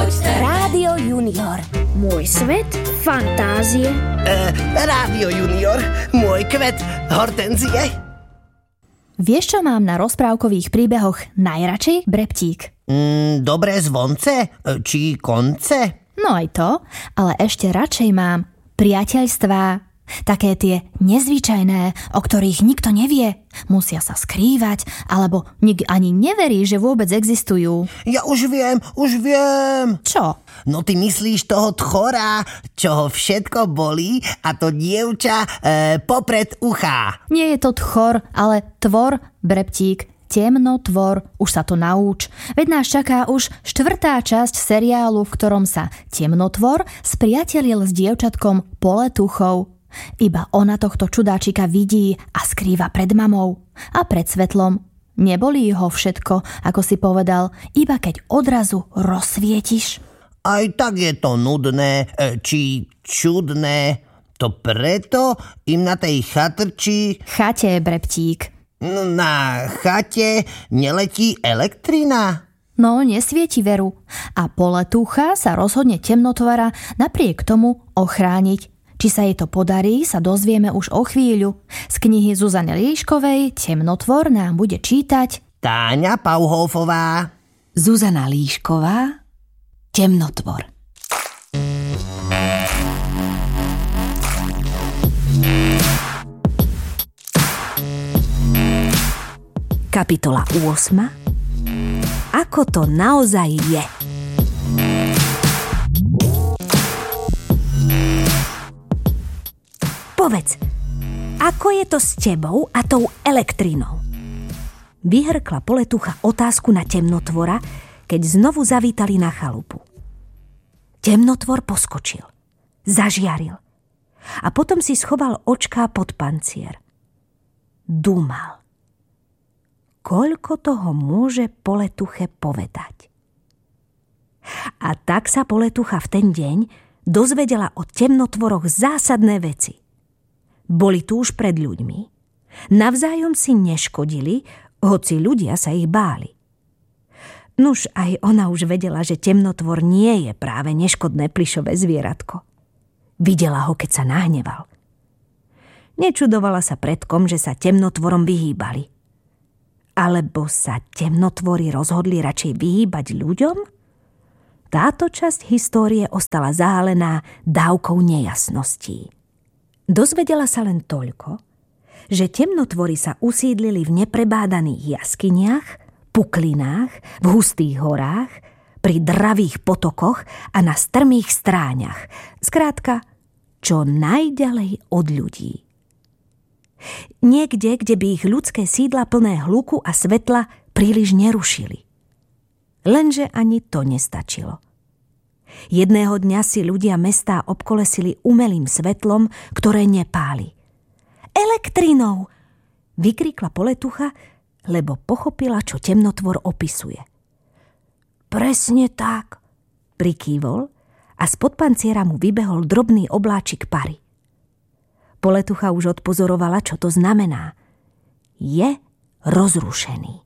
Rádio Junior. Môj svet fantázie. Rádio Junior. Môj kvet hortenzie. Vieš, čo mám na rozprávkových príbehoch najradšej, Breptík? Dobré zvonce? Či konce? No aj to, ale ešte radšej mám priateľstvá. Také tie nezvyčajné, o ktorých nikto nevie. Musia sa skrývať, alebo nik ani neverí, že vôbec existujú. Ja už viem. Čo? No ty myslíš toho tchora, čo ho všetko bolí a to dievča popred uchá. Nie je to tchor, ale tvor, Breptík. Temnotvor, už sa to nauč. Veď nás čaká už 4. časť seriálu, v ktorom sa Temnotvor spriatelil s dievčatkom Poletuchou. Iba ona tohto čudáčika vidí a skrýva pred mamou a pred svetlom. Nebolí ho všetko, ako si povedal, iba keď odrazu rozsvietiš. Aj tak je to nudné, či čudné. To preto im na tej chate, Breptík. Na chate neletí elektrina? No, nesvieti veru. A Poletucha sa rozhodne Temnotvora napriek tomu ochrániť. Či sa jej to podarí, sa dozvieme už o chvíľu. Z knihy Zuzany Líškovej Temnotvor nám bude čítať Táňa Pauhofová. Zuzana Líšková Temnotvor. Kapitola 8. Ako to naozaj je. Povedz, ako je to s tebou a tou elektrinou? Vyhrkla Poletucha otázku na Temnotvora, keď znovu zavítali na chalupu. Temnotvor poskočil, zažiaril a potom si schoval očká pod pancier. Dúmal. Koľko toho môže Poletuche povedať? A tak sa Poletucha v ten deň dozvedela o Temnotvoroch zásadné veci. Boli tu už pred ľuďmi, navzájom si neškodili, hoci ľudia sa ich báli. Nuž aj ona už vedela, že Temnotvor nie je práve neškodné plyšové zvieratko. Videla ho, keď sa nahneval. Nečudovala sa predkom, že sa Temnotvorom vyhýbali. Alebo sa Temnotvori rozhodli radšej vyhýbať ľuďom? Táto časť histórie ostala zahalená dávkou nejasností. Dozvedela sa len toľko, že Temnotvori sa usídlili v neprebádaných jaskyniach, puklinách, v hustých horách, pri dravých potokoch a na strmých stráňach. Skrátka, čo najďalej od ľudí. Niekde, kde by ich ľudské sídla plné hluku a svetla príliš nerušili. Lenže ani to nestačilo. Jedného dňa si ľudia mestá obkolesili umelým svetlom, ktoré nepáli. Elektrinou! Vykrikla Poletucha, lebo pochopila, čo Temnotvor opisuje. Presne tak, prikývol a spod panciera mu vybehol drobný obláčik pary. Poletucha už odpozorovala, čo to znamená. Je rozrušený.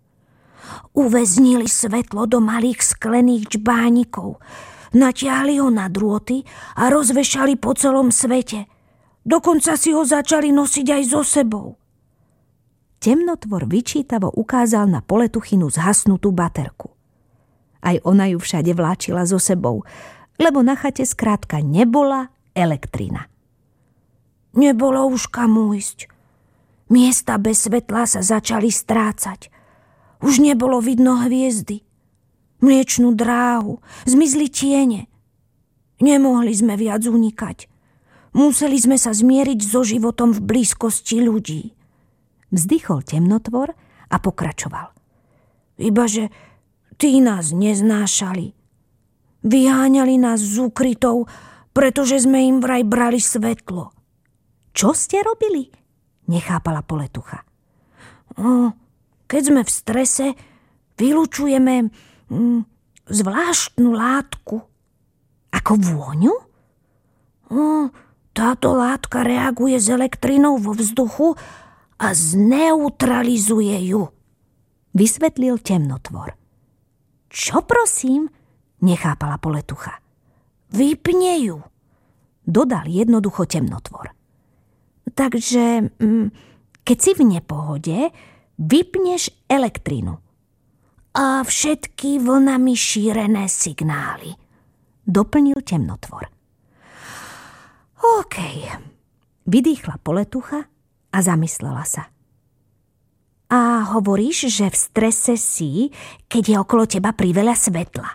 Uväznili svetlo do malých sklených džbánikov, natiahli ho na drôty a rozvešali po celom svete. Dokonca si ho začali nosiť aj so sebou. Temnotvor vyčítavo ukázal na Poletuchinu zhasnutú baterku. Aj ona ju všade vláčila so sebou, lebo na chate skrátka nebola elektrina. Nebolo už kam ujsť. Miesta bez svetla sa začali strácať. Už nebolo vidno hviezdy. Mliečnú dráhu, zmizli tiene. Nemohli sme viac unikať. Museli sme sa zmieriť so životom v blízkosti ľudí. Vzdychol Temnotvor a pokračoval. Ibaže tí nás neznášali. Vyháňali nás z úkrytov, pretože sme im vraj brali svetlo. Čo ste robili? Nechápala Poletucha. Keď sme v strese, vylučujeme zvláštnu látku. Ako vôňu? Táto látka reaguje s elektrinou vo vzduchu a zneutralizuje ju, vysvetlil Temnotvor. Čo prosím? nechápala poletucha. Vypne ju, dodal jednoducho temnotvor. Takže, keď si v nepohode, vypneš elektrinu a všetky vlnami šírené signály, doplnil temnotvor. OK, vydýchla poletucha a zamyslela sa. A hovoríš, že v strese si, keď je okolo teba priveľa svetla.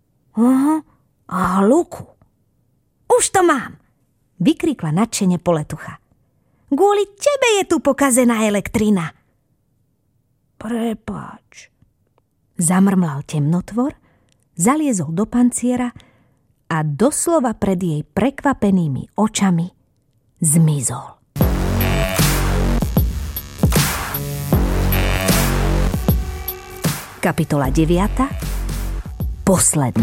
A hluku. Už to mám, vykrikla nadšene poletucha. Kvôli tebe je tu pokazená elektrina. Prepáč. Zamrmlal temnotvor, zaliezol do panciera a doslova pred jej prekvapenými očami zmizol. Kapitola 9. Posledný.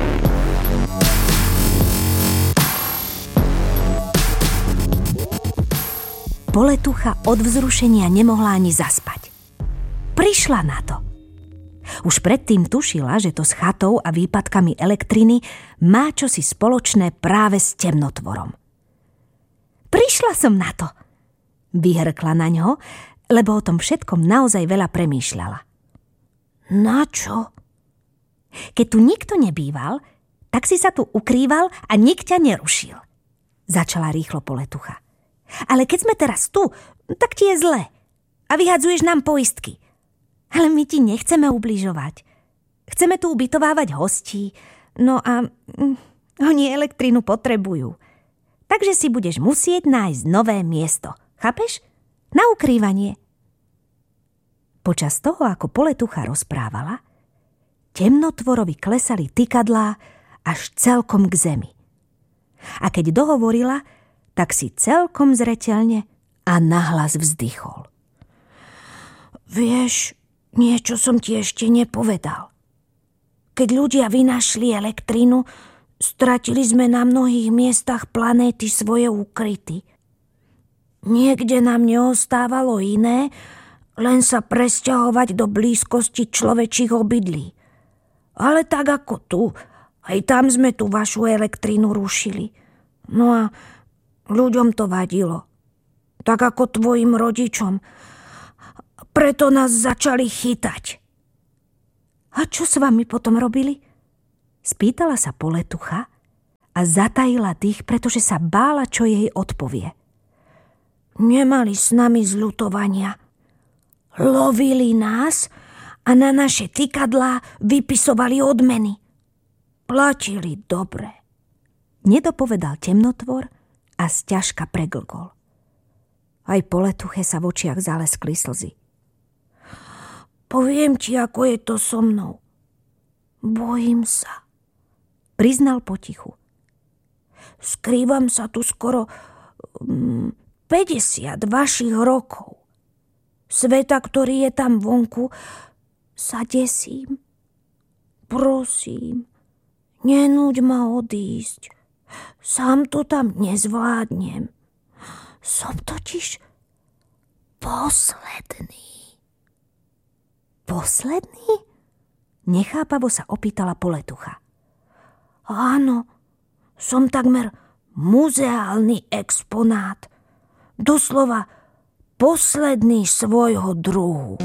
Poletucha od vzrušenia nemohla ani zaspať. Prišla na to. Už predtým tušila, že to s chatou a výpadkami elektriny má čosi spoločné práve s temnotvorom. Prišla som na to, vyhrkla na ňo, lebo o tom všetkom naozaj veľa premýšľala. Na čo? Keď tu nikto nebýval, tak si sa tu ukrýval a nik ťa nerušil. Začala rýchlo poletucha. Ale keď sme teraz tu, tak ti je zle. A vyhadzuješ nám poistky. Ale my ti nechceme ubližovať. Chceme tu ubytovávať hostí. No a oni elektrinu potrebujú. Takže si budeš musieť nájsť nové miesto. Chápeš? Na ukrývanie. Počas toho, ako poletucha rozprávala, temnotvorovi klesali tykadlá až celkom k zemi. A keď dohovorila, tak si celkom zreteľne a nahlas vzdychol. Vieš, niečo som ti ešte nepovedal. Keď ľudia vynašli elektrinu, stratili sme na mnohých miestach planéty svoje ukryty. Niekde nám neostávalo iné, len sa presťahovať do blízkosti človečích obydlí. Ale tak ako tu, aj tam sme tú vašu elektrínu rušili. No a ľuďom to vadilo. Tak ako tvojim rodičom. Preto nás začali chytať. A čo s vami potom robili? Spýtala sa poletucha a zatajila dých, pretože sa bála, čo jej odpovie. Nemali s nami zľutovania. Lovili nás a na naše tykadlá vypisovali odmeny. Platili dobre. Nedopovedal temnotvor a sťažka preglkol. Aj poletuche sa v očiach zaleskli slzy. Poviem ti, ako je to so mnou. Bojím sa, priznal potichu. Skrývam sa tu skoro 50 vašich rokov. Sveta, ktorý je tam vonku, sa desím. Prosím, nenúď ma odísť. Sám to tam nezvládnem. Som totiž posledný. Posledný? Nechápavo sa opýtala poletucha. Áno, som takmer muzeálny exponát. Doslova posledný svojho druhu.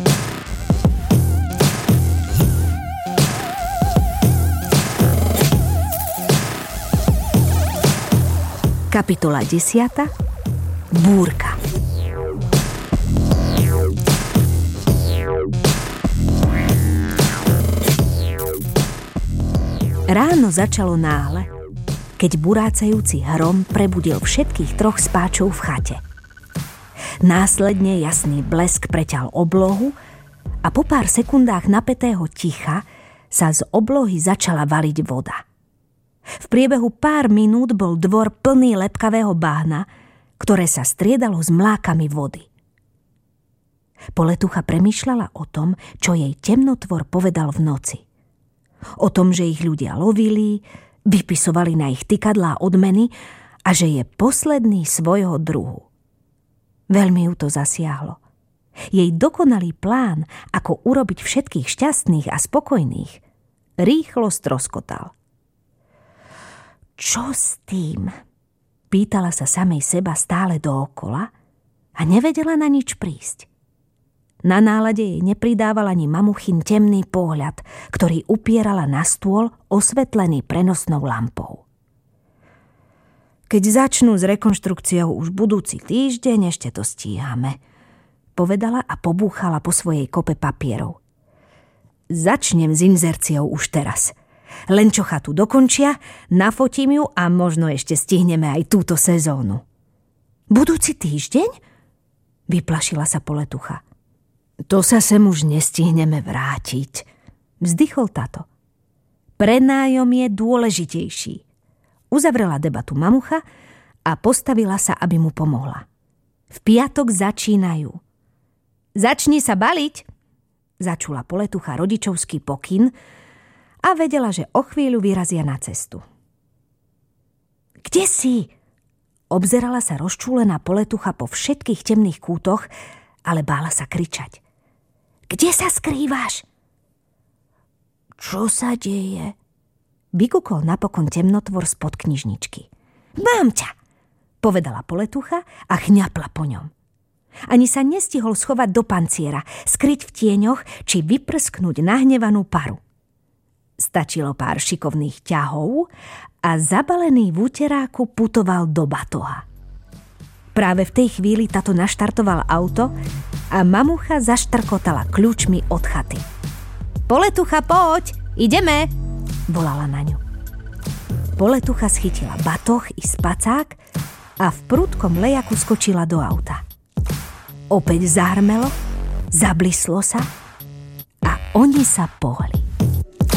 Kapitola 10. Búrka. Ráno začalo náhle, keď burácajúci hrom prebudil všetkých troch spáčov v chate. Následne jasný blesk preťal oblohu a po pár sekundách napätého ticha sa z oblohy začala valiť voda. V priebehu pár minút bol dvor plný lepkavého bahna, ktoré sa striedalo s mlákami vody. Poletucha premýšľala o tom, čo jej temnotvor povedal v noci. O tom, že ich ľudia lovili, vypisovali na ich tykadlá odmeny a že je posledný svojho druhu. Veľmi ju to zasiahlo. Jej dokonalý plán, ako urobiť všetkých šťastných a spokojných, rýchlo stroskotal. Čo s tým? Pýtala sa samej seba stále dookola a nevedela na nič prísť. Na nálade jej nepridával ani mamuchin temný pohľad, ktorý upierala na stôl osvetlený prenosnou lampou. Keď začnú s rekonštrukciou už budúci týždeň, ešte to stíhame, povedala a pobúchala po svojej kope papierov. Začnem s inzerciou už teraz. Len čo chatu dokončia, nafotím ju a možno ešte stihneme aj túto sezónu. Budúci týždeň? Vyplašila sa Poletucha. To sa sem už nestihneme vrátiť, vzdychol tato. Prenájom je dôležitejší. Uzavrela debatu mamucha a postavila sa, aby mu pomohla. V piatok začínajú. Začni sa baliť, začula Poletucha rodičovský pokyn a vedela, že o chvíľu vyrazia na cestu. Kde si? Obzerala sa rozčúlená Poletucha po všetkých temných kútoch, ale bála sa kričať. Kde sa skrývaš? Čo sa deje? Vykúkol napokon temnotvor spod knižničky. Mám ťa, povedala Poletucha a chňapla po ňom. Ani sa nestihol schovať do panciera, skryť v tieňoch či vyprsknúť nahnevanú paru. Stačilo pár šikovných ťahov a zabalený v úteráku putoval do batoha. Práve v tej chvíli tato naštartoval auto a mamucha zaštrkotala kľúčmi od chaty. Poletucha, poď, ideme, volala na ňu. Poletucha schytila batoh i spacák a v prudkom lejaku skočila do auta. Opäť zahrmelo, zablislo sa a oni sa pohli.